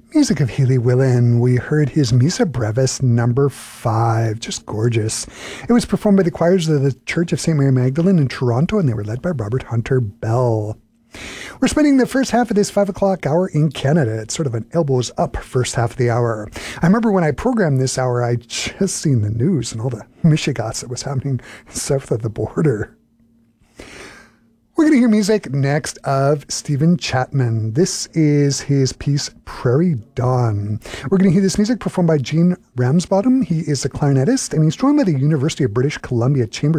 Music of Haley Willen. We heard his Missa Brevis number 5. Just gorgeous. It was performed by the choirs of the Church of St. Mary Magdalene in Toronto, and they were led by Robert Hunter Bell. We're spending the first half of this 5 o'clock hour in Canada. It's sort of an elbows up first half of the hour. I remember when I programmed this hour, I just seen the news and all the mishigas that was happening south of the border. We're going to hear music next of Stephen Chapman. This is his piece, Prairie Dawn. We're going to hear this music performed by Gene Ramsbottom. He is a clarinetist, and he's joined by the University of British Columbia Chamber